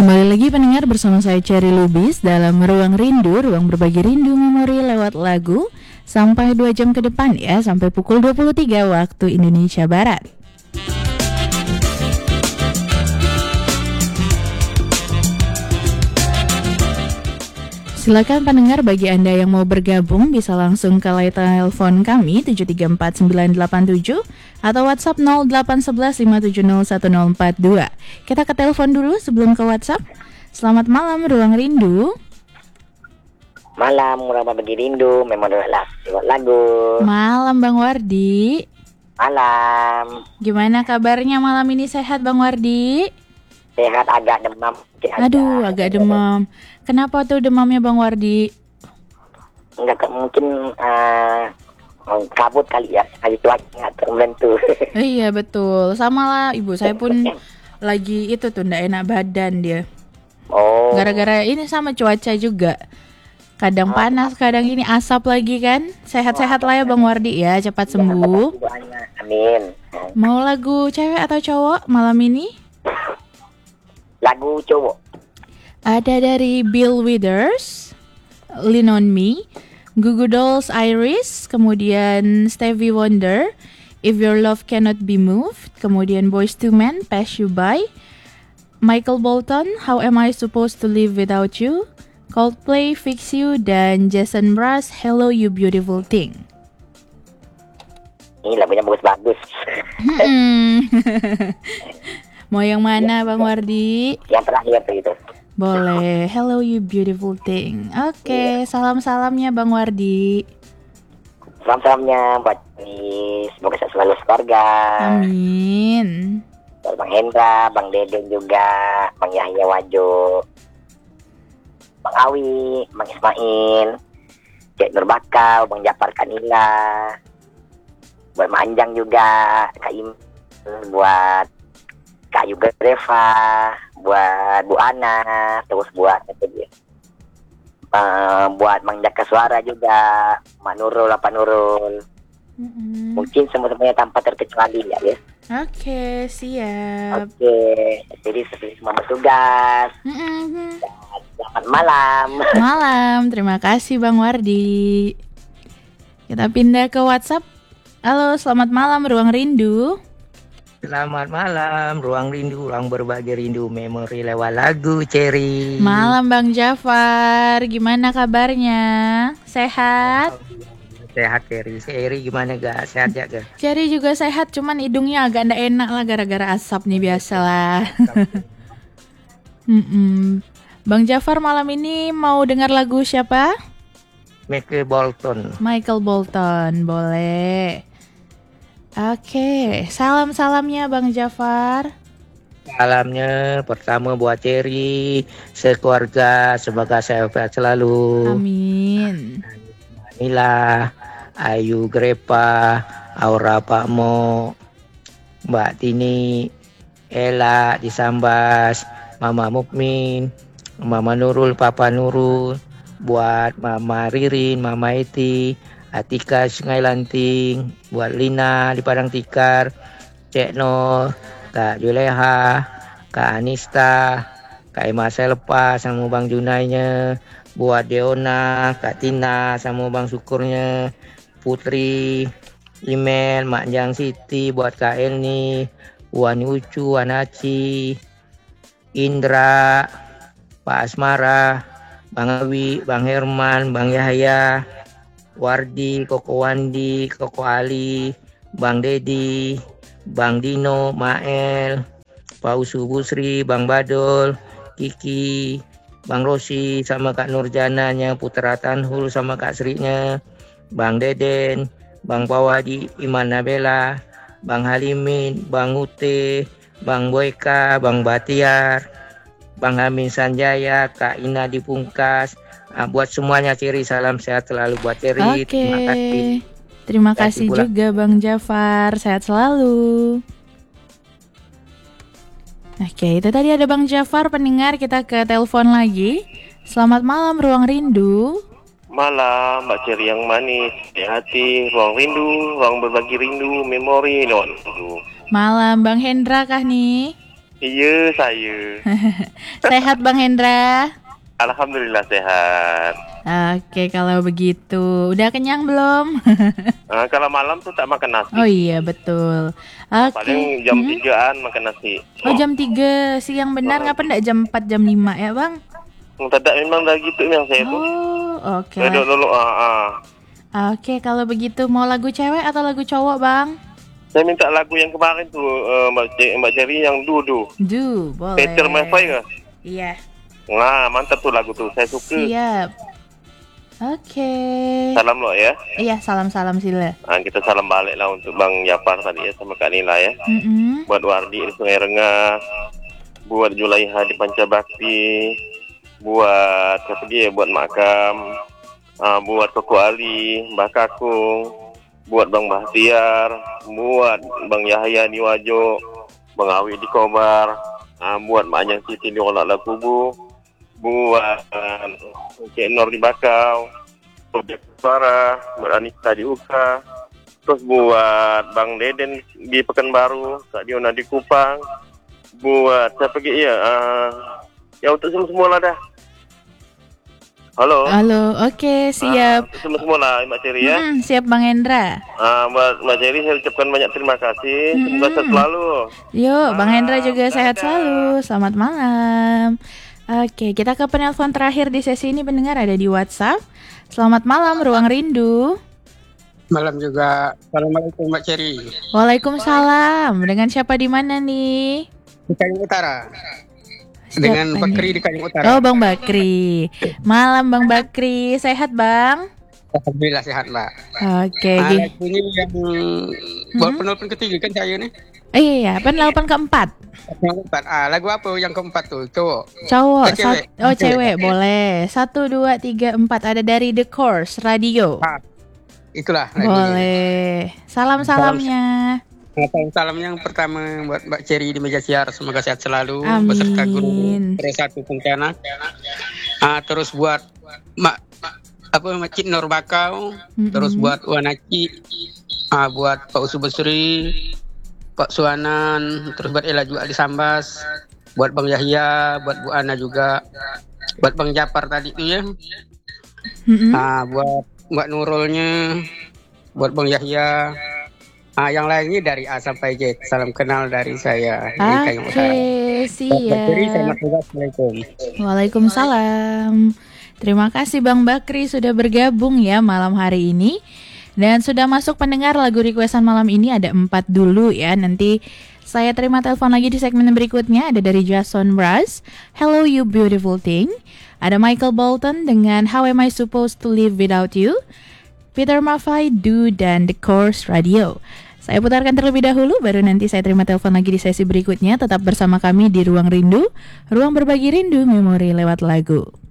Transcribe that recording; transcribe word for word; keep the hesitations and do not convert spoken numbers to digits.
Kembali lagi pendengar bersama saya Cherry Lubis dalam Ruang Rindu, ruang berbagi rindu memori lewat lagu sampai dua jam ke depan ya, sampai pukul dua puluh tiga waktu Indonesia Barat. Silakan pendengar, bagi Anda yang mau bergabung bisa langsung ke line telepon kami tujuh tiga empat sembilan delapan tujuh atau WhatsApp nol delapan satu satu lima tujuh nol satu nol empat dua. Kita ke telepon dulu sebelum ke WhatsApp. Selamat malam Ruang Rindu. Malam, Ruang Berbagi Rindu, memang lewat lagu. Malam Bang Wardi. Malam. Gimana kabarnya malam ini, sehat Bang Wardi? Sehat, agak demam. Aduh, agak demam. Kenapa tuh demamnya Bang Wardi? Enggak, mungkin uh, kabut kali ya. Hari cuaca nggak tertentu. Iya betul, sama lah ibu saya pun lagi itu tuh nggak enak badan dia. Oh. Gara-gara ini sama cuaca juga. Kadang panas, kadang ini asap lagi kan. Sehat-sehat lah ya Bang Wardi ya, cepat sembuh. Amin. Mau lagu cewek atau cowok malam ini? Lagu cowok. Ada dari Bill Withers, Lean on Me, Goo Goo Dolls Iris, kemudian Stevie Wonder, If Your Love Cannot Be Moved, kemudian Boyz two Men, Pass You By, Michael Bolton, How Am I Supposed to Live Without You, Coldplay, Fix You, dan Jason Mraz, Hello You Beautiful Thing. Ini lagunya bagus-bagus. Mau yang mana Bang Wardi? Yang terakhir tuh itu. Boleh, Hello You Beautiful Thing. Oke, okay, yeah. Salam-salamnya Bang Wardi. Salam-salamnya buat ini, semoga sehat selalu keluarga. Amin. Buat Bang Hendra, Bang Deden juga, Bang Yahya Wajo, Bang Awi, Bang Ismail, Cek Nurbakau, Bang Japar Kanila, buat Mak Anjang juga, Kak Im, buat Kak Yuga Reva, buat Bu Ana, terus buat apa dia? Uh, buat Mang Jaka Suara juga, Mak Nurul, apa Nurul. Mm-hmm. Mungkin semua-semuanya tanpa terkecuali ya, ya. Oke, okay, siap. Oke, okay. Jadi seperti semua bertugas. Mm-hmm. Selamat malam. Malam, terima kasih Bang Wardi. Kita pindah ke WhatsApp. Halo, selamat malam Ruang Rindu. Selamat malam, Ruang Rindu, ruang berbagi rindu memori lewat lagu Cherry. Malam Bang Jafar, gimana kabarnya? Sehat? Sehat Cherry, Cherry gimana gak? Sehat ya gak? Cherry juga sehat, cuman hidungnya agak ndak enak lah gara-gara asap nih biasalah. Bang Jafar malam ini mau dengar lagu siapa? Michael Bolton. Michael Bolton, boleh. Oke, salam-salamnya Bang Jafar. Salamnya pertama buat Cherry, sekeluarga, semoga sehat selalu. Amin. Nila, Ayu Grepa, Aura Pakmo, Mbak Tini, Ella Disambas, Mama Mukmin, Mama Nurul, Papa Nurul, buat Mama Ririn, Mama Eti, Atika Sungai Lanting, buat Lina di Padang Tikar, Cek Noh, Kak Juleha, Kak Anista, Kak Emma Selpa sama Bang Junainya, buat Deona, Kak Tina sama Bang Syukurnya, Putri, Email, Mak Jang Siti, buat Kak Elni, Wan Ucu, Anaci, Indra, Pak Asmara, Bang Awi, Bang Herman, Bang Yahya, Wardi, Koko Wandi, Koko Ali, Bang Dedi, Bang Dino, Mael, Pak Usu Busri, Bang Badol, Kiki, Bang Rosi, sama Kak Nurjananya, Putra Tanhul sama Kak Srinya, Bang Deden, Bang Pawadi, Iman Nabela, Bang Halimin, Bang Ute, Bang Boyka, Bang Batiar, Bang Amin Sanjaya, Kak Ina di Pungkas. Nah, buat semuanya Cherry, salam sehat selalu buat Cherry. Oke, terima kasih. Terima kasih juga Bang Jafar, sehat selalu. Oke, itu tadi ada Bang Jafar, pendengar. Kita ke telepon lagi. Selamat malam Ruang Rindu. Malam Mbak Cherry yang manis, di hati, Ruang Rindu, ruang berbagi rindu, memori lewat lagu. Malam Bang Hendra kah nih? Iya, saya. Sehat Bang Hendra? Alhamdulillah sehat. Oke, kalau begitu. Udah kenyang belum? Ah, kalau malam tuh tak makan nasi. Oh iya, betul. Oke. Paling jam Hmm. tigaan makan nasi. Oh, jam tiga siang benar, ngapa enggak jam empat, jam lima ya, Bang? Tak memang dah gitu yang saya tuh. Oh, oke. Saya duduk dulu. Ah, ah. Oke, kalau begitu mau lagu cewek atau lagu cowok, Bang? Saya minta lagu yang kemarin tuh uh, Mbak, C- Mbak Cherry yang Dudu. Du, boleh. Peter Maffay ke? Iya. Nah, mantap tuh lagu tuh. Saya suka. Siap. Oke. Salam lo ya. Iya, salam-salam sila. Nah, kita salam balik lah untuk Bang Japar tadi ya sama Kak Nila ya. Mm-mm. Buat Wardi di Sungai Rengas, buat Julaiha di Pancabakti, buat siapa dia, buat Makam, uh, buat Koko Ali, Mbak Kakung, buat Bang Bahtiar, buat Bang Yahya di Wajo, Bang Awi di Kobar, uh, buat Mak Anyang Siti di Olak Lakubu, buat uh, Cik Nur di Bakau, buat Farah, buat Anissa di Uka, terus buat Bang Deden di Pekanbaru, Kak Diona di Kupang, buat siapa lagi ya, uh, ya untuk semua-semua lah dah. Halo. Halo, oke, siap. Uh, semua-semua lah Mbak Cherry ya. Mm, siap Bang Hendra. Uh, Mbak, Mbak Cherry saya ucapkan banyak terima kasih. Mm-mm. Semoga sehat selalu. Yuk, Bang Ah, Hendra juga sehat dadah. selalu. Selamat malam. Oke, kita ke penelpon terakhir di sesi ini pendengar ada di WhatsApp. Selamat malam, Ruang Rindu. Malam juga. Assalamualaikum Mbak Cherry. Waalaikumsalam. Dengan siapa di mana nih? Di Kayung Utara. Siapa Dengan nih? Bakri di Kayung Utara. Oh, Bang Bakri. Malam Bang Bakri. Sehat, Bang? Alhamdulillah sehat Mbak. Oke. Ah, gi- lagunya yang buat penelpon ketiga kan saya nih. Eh, iya, iya. Penelpon keempat. Yang keempat. Ah, lagu apa yang keempat tuh? Cowok. Cowok. Eh, cewek. Sat- oh, Cewek. cewek. Boleh. Satu, dua, tiga, empat. Ada dari The Course Radio. Ah, itulah lagunya. Boleh. Salam-salamnya. Nah, salam yang pertama buat Mbak Cherry di meja siar, semoga sehat selalu Amin. beserta guru Pro satu Pontianak. Ah, terus buat Mak apa Mak Nur Bakau, Mm-mm. terus buat Wanaki, ah, buat Pak Usu Besri, Pak Suanan, terus buat Ella juga di Sambas, buat Bang Yahya, buat Bu Ana juga, buat Bang Japar tadi tuh ya, Mm-mm. ah, buat Mbak Nurulnya, buat Bang Yahya. Ah, yang lainnya dari A sampai Z. Salam kenal dari saya. Dari Kayong Oke, Utara. Mbak Cherry, siap. selamat tugas. Assalamualaikum. Waalaikumsalam. Terima kasih Bang Bakri sudah bergabung ya malam hari ini. Dan sudah masuk pendengar lagu requestan malam ini ada empat dulu ya. Nanti saya terima telepon lagi di segmen berikutnya. Ada dari Jason Mraz, Hello You Beautiful Thing. Ada Michael Bolton dengan How Am I Supposed to Live Without You. Peter Maffay, Do, dan The Course Radio. Saya putarkan terlebih dahulu, baru nanti saya terima telepon lagi di sesi berikutnya. Tetap bersama kami di Ruang Rindu, ruang berbagi rindu memori lewat lagu.